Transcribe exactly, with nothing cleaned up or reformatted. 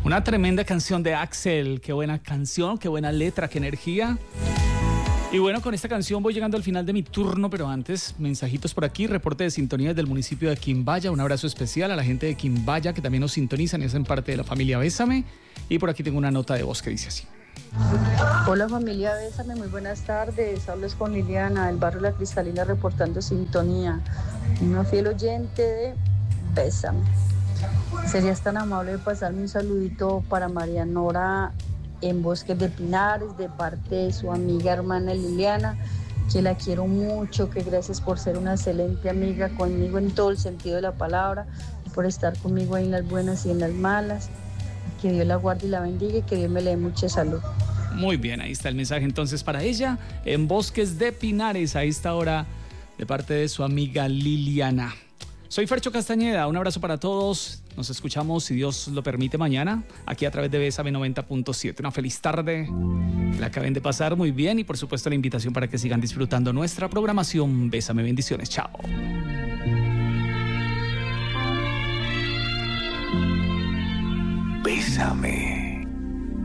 Una tremenda canción de Axel, qué buena canción, qué buena letra, qué energía. Y bueno, con esta canción voy llegando al final de mi turno, pero antes, mensajitos por aquí, reporte de sintonía del municipio de Quimbaya, un abrazo especial a la gente de Quimbaya que también nos sintonizan y hacen parte de la familia Bésame. Y por aquí tengo una nota de voz que dice así. Hola familia Bésame, muy buenas tardes, hablo con Liliana del barrio La Cristalina reportando sintonía, una fiel oyente de Bésame. ¿Serías tan amable de pasarme un saludito para María Nora en Bosques de Pinares, de parte de su amiga hermana Liliana, que la quiero mucho, que gracias por ser una excelente amiga conmigo en todo el sentido de la palabra, y por estar conmigo en las buenas y en las malas? Que Dios la guarde y la bendiga y que Dios me le dé mucha salud. Muy bien, ahí está el mensaje entonces para ella, en Bosques de Pinares, a esta hora, de parte de su amiga Liliana. Soy Fercho Castañeda, un abrazo para todos. Nos escuchamos, si Dios lo permite, mañana, aquí a través de Bésame noventa punto siete. Una feliz tarde, que la acaben de pasar muy bien y por supuesto la invitación para que sigan disfrutando nuestra programación. Bésame, bendiciones, chao. Bésame.